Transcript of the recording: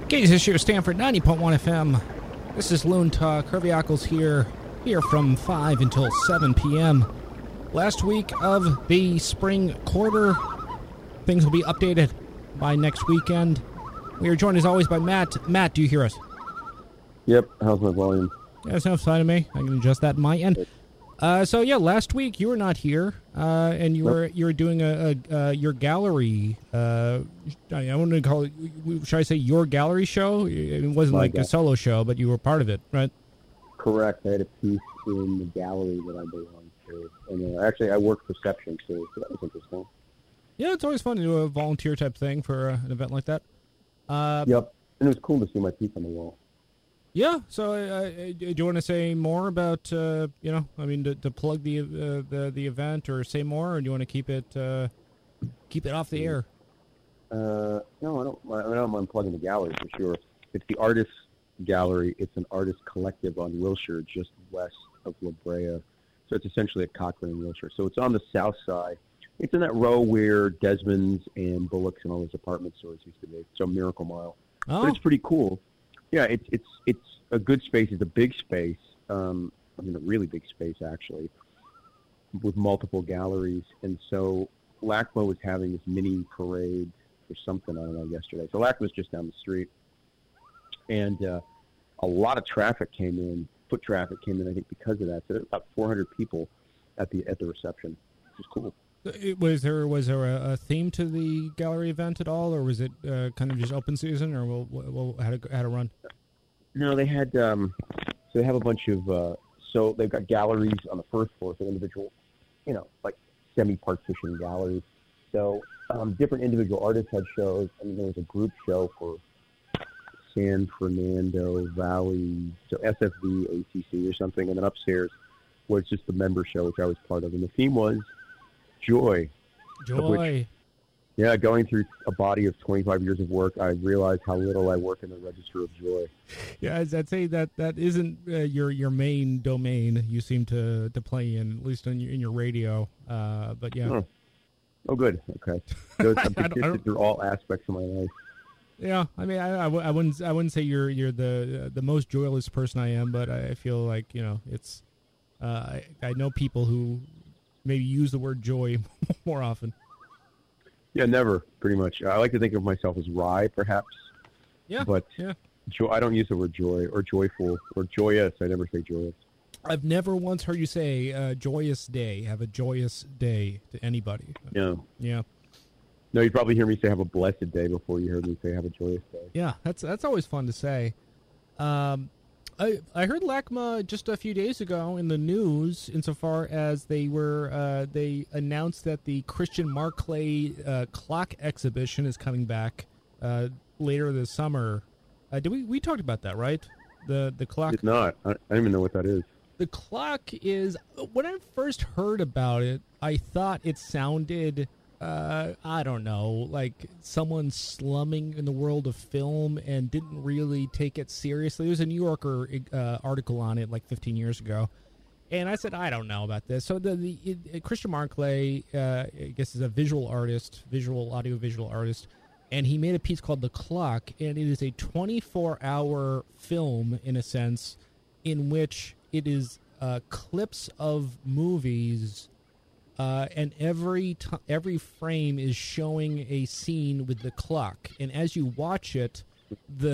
Gaze issue Stanford 90.1 FM. This is Loon Talk. Harvey Ackles here from 5 until 7 p.m. Last week of the spring quarter. Things will be updated by next weekend. We are joined as always by Matt. Matt, do you hear us? Yep. How's my volume? Yeah, it sounds fine to me. I can adjust that in my end. Last week you were not here, and you were doing your gallery. I want to call it. Should I say your gallery show? It wasn't like a solo show, but you were part of it, right? Correct. I had a piece in the gallery that I belonged to, and actually I worked reception too, so that was interesting. Yeah, it's always fun to do a volunteer type thing for an event like that. Yep, and it was cool to see my piece on the wall. Yeah, so do you want to say more about, to plug the event or say more, or do you want to keep it off the air? No, I don't mind plugging the gallery for sure. It's the Artist Gallery. It's an artist collective on Wilshire, just west of La Brea. So it's essentially at Cochrane and Wilshire. So it's on the south side. It's in that row where Desmond's and Bullock's and all those apartment stores used to be. So Miracle Mile. Oh. But it's pretty cool. Yeah, it's a good space. It's a big space. A really big space actually, with multiple galleries. And so LACMA was having this mini parade or something, I don't know, yesterday. So LACMA was just down the street, and a lot of traffic came in. Foot traffic came in, I think, because of that. So there were about 400 people at the reception, which is cool. Was there a theme to the gallery event at all, or was it kind of just open season, or how to run? No, they had so they have a bunch of so they've got galleries on the first floor, so individual, like semi-partition galleries. So different individual artists had shows. I mean, there was a group show for San Fernando Valley, so SFV, ACC or something, and then upstairs was just the member show, which I was part of, and the theme was Joy. Joy. Going through a body of 25 years of work, I realized how little I work in the Register of Joy. Yeah, I'd say that isn't your main domain. You seem to play in, at least in your radio. But yeah. Oh, good. Okay. So I'm consistent through all aspects of my life. Yeah, I mean, I wouldn't say you're the most joyless person I am, but I feel like it's. I know people who maybe use the word joy more often. Yeah, never, pretty much. I like to think of myself as wry, perhaps. Yeah. But I don't use the word joy or joyful or joyous. I never say joyous. I've never once heard you say joyous day. Have a joyous day to anybody. Yeah. Yeah. No, you'd probably hear me say have a blessed day before you heard me say have a joyous day. Yeah, that's always fun to say. I heard LACMA just a few days ago in the news, insofar as they announced that the Christian Marclay clock exhibition is coming back later this summer. We talked about that, right? The clock. It's not. I don't even know what that is. The clock is. When I first heard about it, I thought it sounded. I don't know, like someone slumming in the world of film and didn't really take it seriously. There was a New Yorker article on it like 15 years ago, and I said, I don't know about this. So the Christian Marclay, I guess, is a visual audiovisual artist, and he made a piece called The Clock, and it is a 24-hour film, in a sense, in which it is clips of movies. And every frame is showing a scene with the clock, and as you watch it, the